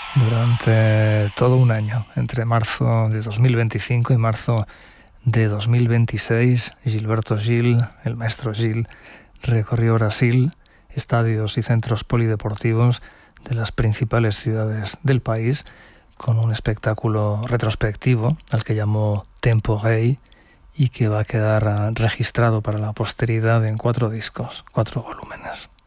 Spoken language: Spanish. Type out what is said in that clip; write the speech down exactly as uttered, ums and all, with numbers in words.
Durante todo un año, entre marzo de dos mil veinticinco y marzo de dos mil veintiséis, Gilberto Gil, el maestro Gil, recorrió Brasil, estadios y centros polideportivos de las principales ciudades del país, con un espectáculo retrospectivo al que llamó Tempo Rei y que va a quedar registrado para la posteridad en cuatro discos, cuatro volúmenes.